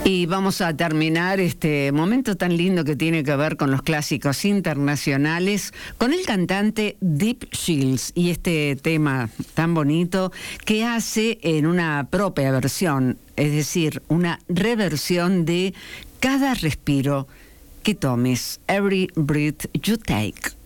Y vamos a terminar este momento tan lindo que tiene que ver con los clásicos internacionales con el cantante Deep Shields y este tema tan bonito que hace en una propia versión, es decir, una reversión de Cada respiro que tomes, Every Breath You Take.